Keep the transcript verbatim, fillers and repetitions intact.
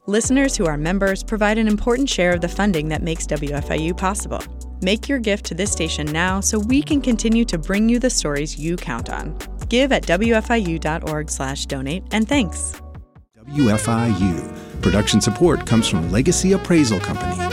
Listeners who are members provide an important share of the funding that makes W F I U possible. Make your gift to this station now so we can continue to bring you the stories you count on. Give at W F I U dot org slash donate, and thanks. W F I U. Production support comes from Legacy Appraisal Company.